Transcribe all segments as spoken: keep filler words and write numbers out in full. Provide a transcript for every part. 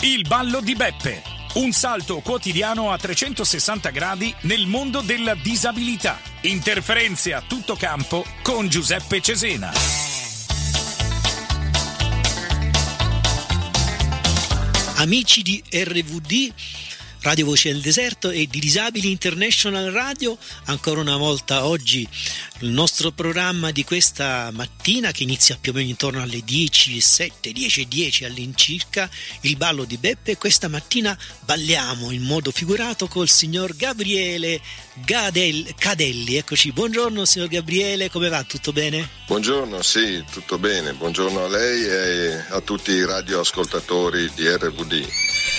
Il ballo di Beppe. Un salto quotidiano a trecentosessanta gradi nel mondo della disabilità. Interferenze a tutto campo con Giuseppe Cesena. Amici di R V D, Radio Voce del Deserto e di Disabili International Radio, ancora una volta oggi il nostro programma di questa mattina, che inizia più o meno intorno alle dieci e sette, dieci e dieci all'incirca, il ballo di Beppe. Questa mattina balliamo in modo figurato col signor Gabriele Gadel- Cadelli. Eccoci, buongiorno signor Gabriele, come va? Tutto bene? Buongiorno, sì, tutto bene, buongiorno a lei e a tutti i radioascoltatori di R V D.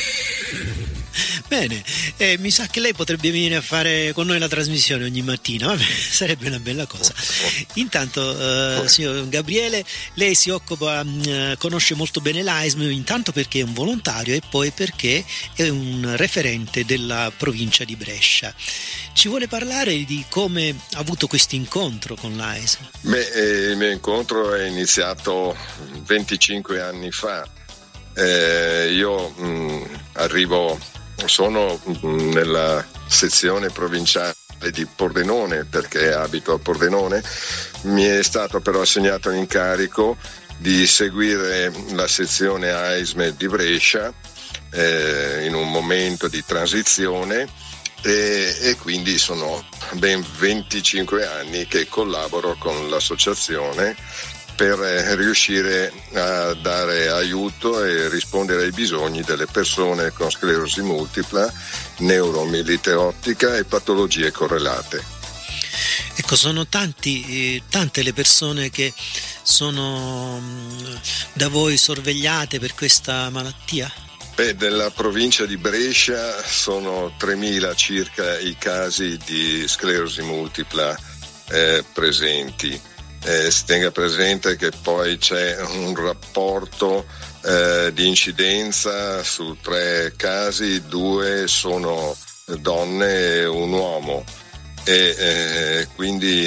Bene, eh, mi sa che lei potrebbe venire a fare con noi la trasmissione ogni mattina, vabbè, sarebbe una bella cosa. Intanto, eh, signor Gabriele, lei si occupa, mh, conosce molto bene l'A I S M, intanto perché è un volontario e poi perché è un referente della provincia di Brescia. Ci vuole parlare di come ha avuto questo incontro con l'A I S M? Beh, eh, il mio incontro è iniziato venticinque anni fa. Eh, io mh, arrivo... Sono nella sezione provinciale di Pordenone perché abito a Pordenone. Mi è stato però assegnato l'incarico di seguire la sezione A I S M di Brescia eh, in un momento di transizione e, e quindi sono ben venticinque anni che collaboro con l'associazione per riuscire a dare aiuto e rispondere ai bisogni delle persone con sclerosi multipla, neuromielite ottica e patologie correlate. Ecco, sono tanti, eh, tante le persone che sono mh, da voi sorvegliate per questa malattia? Beh, nella provincia di Brescia sono tremila circa i casi di sclerosi multipla eh, presenti. Eh, si tenga presente che poi c'è un rapporto eh, di incidenza su tre casi, due sono donne e un uomo e eh, quindi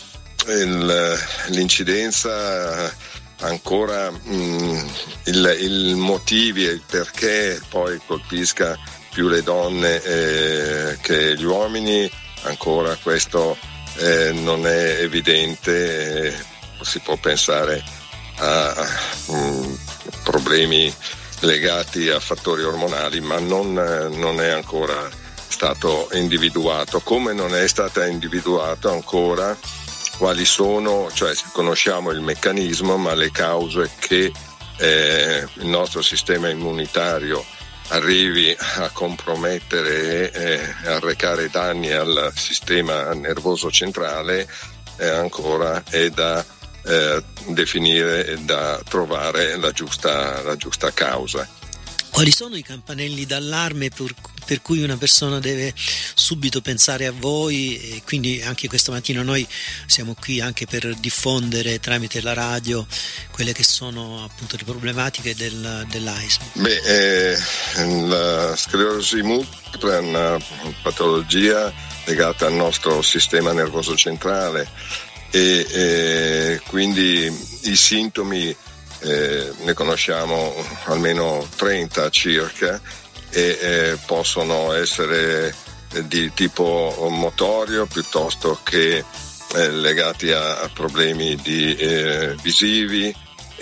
il, l'incidenza ancora mh, il, il motivi e il perché poi colpisca più le donne eh, che gli uomini, ancora questo Eh, non è evidente, eh, si può pensare a, a um, problemi legati a fattori ormonali, ma non, eh, non è ancora stato individuato, come non è stata individuato ancora quali sono, cioè conosciamo il meccanismo, ma le cause che eh, il nostro sistema immunitario arrivi a compromettere e arrecare danni al sistema nervoso centrale eh, ancora è da eh, definire e da trovare la giusta, la giusta causa. Quali sono i campanelli d'allarme per, per cui una persona deve subito pensare a voi? E quindi anche questa mattina noi siamo qui anche per diffondere tramite la radio quelle che sono appunto le problematiche del, dell'A I S M. Beh, eh, la sclerosi multipla è una patologia legata al nostro sistema nervoso centrale e eh, quindi i sintomi Eh, ne conosciamo almeno trenta circa e eh, possono essere di tipo motorio piuttosto che eh, legati a, a problemi di, eh, visivi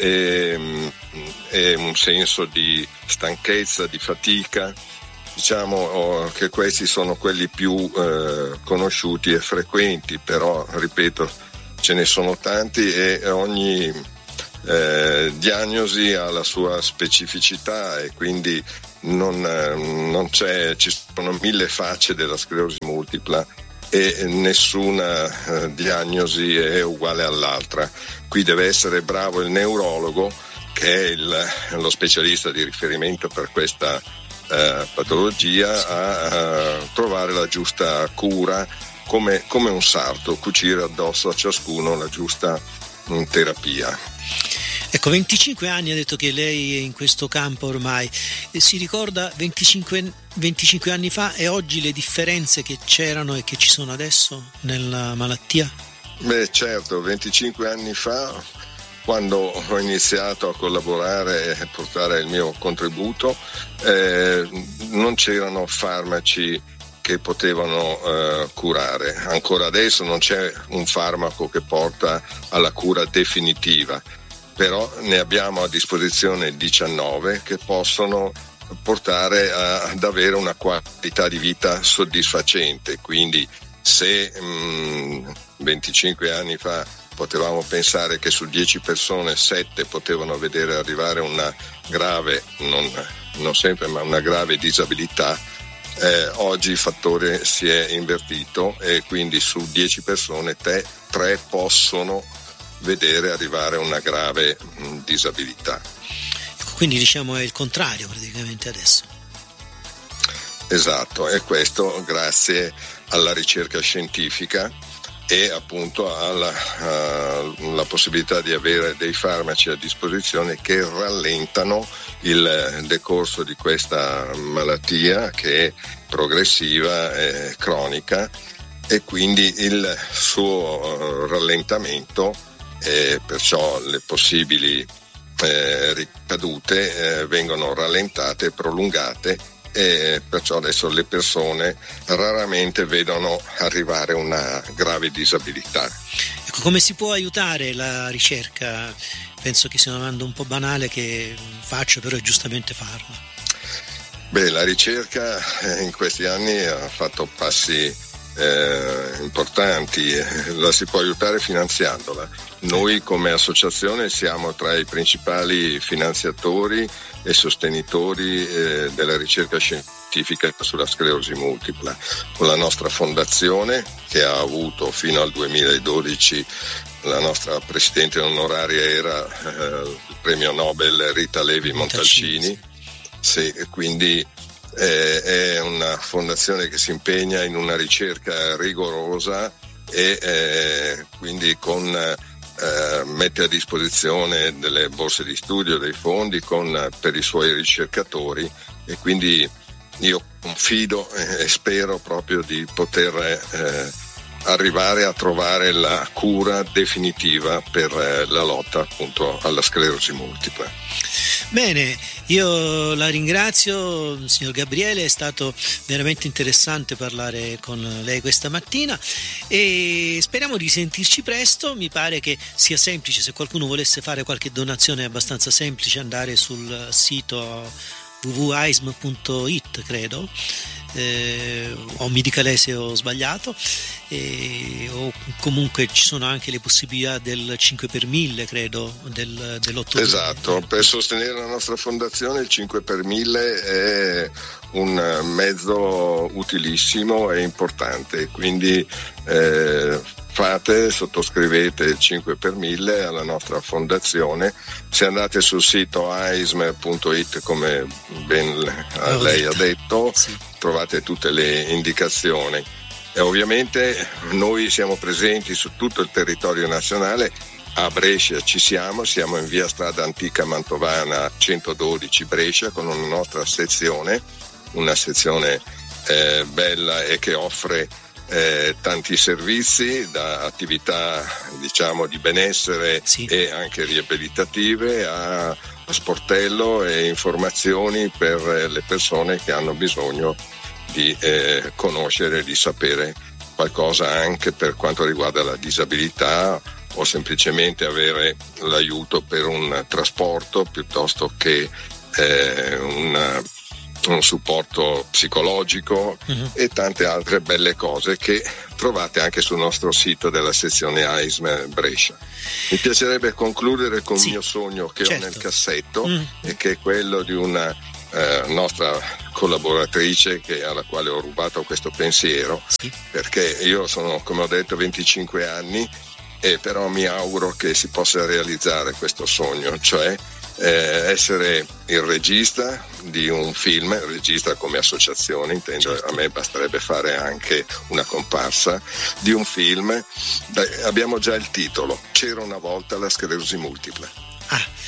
e, e un senso di stanchezza, di fatica. Diciamo oh, che questi sono quelli più eh, conosciuti e frequenti, però ripeto ce ne sono tanti e ogni Eh, diagnosi ha la sua specificità e quindi non, eh, non c'è, ci sono mille facce della sclerosi multipla e nessuna eh, diagnosi è uguale all'altra. Qui deve essere bravo il neurologo, che è il, lo specialista di riferimento per questa eh, patologia, a, a trovare la giusta cura, come, come un sarto, cucire addosso a ciascuno la giusta mh, terapia. Ecco, venticinque anni ha detto che lei è in questo campo ormai, e si ricorda venticinque, venticinque anni fa e oggi le differenze che c'erano e che ci sono adesso nella malattia? Beh, certo, venticinque anni fa quando ho iniziato a collaborare e portare il mio contributo, eh, non c'erano farmaci che potevano eh, curare. Ancora adesso non c'è un farmaco che porta alla cura definitiva, però ne abbiamo a disposizione diciannove che possono portare a, ad avere una qualità di vita soddisfacente. Quindi se mh, venticinque anni fa potevamo pensare che su dieci persone sette potevano vedere arrivare una grave, non, non sempre, ma una grave disabilità, eh, oggi il fattore si è invertito e quindi su dieci persone te, tre possono vedere arrivare una grave mh, disabilità. Quindi diciamo è il contrario praticamente adesso. Esatto, e questo grazie alla ricerca scientifica e appunto alla uh, la possibilità di avere dei farmaci a disposizione che rallentano il decorso di questa malattia che è progressiva e cronica, e quindi il suo uh, rallentamento e perciò le possibili eh, ricadute eh, vengono rallentate e prolungate, e perciò adesso le persone raramente vedono arrivare una grave disabilità. Ecco, come si può aiutare la ricerca? Penso che sia una domanda un po' banale che faccio, però è giustamente farla. Beh, la ricerca in questi anni ha fatto passi eh, importanti, la si può aiutare finanziandola. Noi come associazione siamo tra i principali finanziatori e sostenitori eh, della ricerca scientifica sulla sclerosi multipla, con la nostra fondazione che ha avuto fino al duemiladodici la nostra presidente onoraria era eh, il premio Nobel Rita Levi Montalcini. Sì, quindi eh, è una fondazione che si impegna in una ricerca rigorosa e eh, quindi con Eh, mette a disposizione delle borse di studio, dei fondi con, per i suoi ricercatori, e quindi io confido e, e spero proprio di poter eh, arrivare a trovare la cura definitiva per eh, la lotta appunto alla sclerosi multipla. Bene, io la ringrazio, signor Gabriele, è stato veramente interessante parlare con lei questa mattina e speriamo di sentirci presto. Mi pare che sia semplice, se qualcuno volesse fare qualche donazione è abbastanza semplice andare sul sito w w w punto a i s m punto i t, credo, eh, o mi dica lei se ho sbagliato, e, o comunque ci sono anche le possibilità del cinque per mille, credo, del, dell'otto. Esatto, per sostenere la nostra fondazione il cinque per mille è un mezzo utilissimo e importante, quindi eh, fate, sottoscrivete il cinque per mille alla nostra fondazione. Se andate sul sito a i s m punto i t, come ben lei ha detto, sì, trovate tutte le indicazioni. E ovviamente noi siamo presenti su tutto il territorio nazionale. A Brescia ci siamo, siamo in via Strada Antica Mantovana centododici Brescia, con una nostra sezione, una sezione eh, bella e che offre eh, tanti servizi, da attività diciamo di benessere, sì, e anche riabilitative, a, a sportello e informazioni per le persone che hanno bisogno di eh, conoscere, di sapere qualcosa anche per quanto riguarda la disabilità, o semplicemente avere l'aiuto per un trasporto piuttosto che eh, un, un supporto psicologico, uh-huh, e tante altre belle cose che trovate anche sul nostro sito della sezione A I S M Brescia. Mi piacerebbe concludere con sì, il mio sogno che certo. ho nel cassetto, uh-huh, e che è quello di una eh, nostra collaboratrice che, alla quale ho rubato questo pensiero, sì, perché io sono, come ho detto, venticinque anni, e però mi auguro che si possa realizzare questo sogno, cioè eh, essere il regista di un film, regista come associazione, intendo, certo. A me basterebbe fare anche una comparsa di un film. Dai, abbiamo già il titolo: C'era una volta la sclerosi multipla. Ah,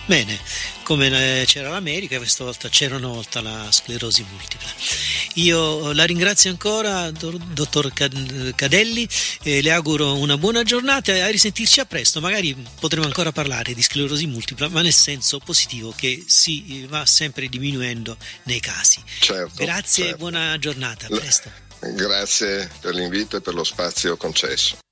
Bene, come c'era l'America, questa volta c'era una volta la sclerosi multipla. Io la ringrazio ancora, dottor Cadelli, e le auguro una buona giornata e a risentirci a presto. Magari potremo ancora parlare di sclerosi multipla, ma nel senso positivo, che si va sempre diminuendo nei casi. Certo, grazie certo. E buona giornata, a presto. Grazie per l'invito e per lo spazio concesso.